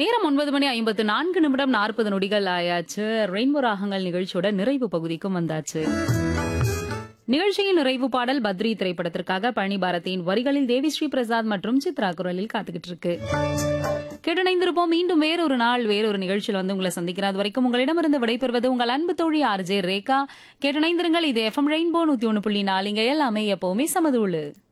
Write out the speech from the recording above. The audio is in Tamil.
நேரம் 9:54 40 நொடிகள் ஆயாச்சு. ரெயின்போ ராகங்கள் நிகழ்ச்சியோட நிறைவு பகுதிக்கும் வந்தாச்சு. நிகழ்ச்சியின் நிறைவு பாடல் பத்ரி திரைப்படத்திற்காக பழனி பாரதியின் வரிகளில் தேவிஸ்ரீ பிரசாத் மற்றும் சித்ரா குரலில் காத்துக்கிட்டு இருக்கு. கேட்டணைந்திருப்போம். மீண்டும் வேறொரு நாள் வேறொரு நிகழ்ச்சியில் வந்து உங்களை சந்திக்கிறது வரைக்கும் உங்களிடமிருந்து விடைபெறுவது உங்கள் அன்பு தோழி RJ ரேகா. கேட்டணைந்திருங்கள். இது FM ரெயின்போ 101.4. இங்க எல்லாமே எப்பவுமே சமதூளு.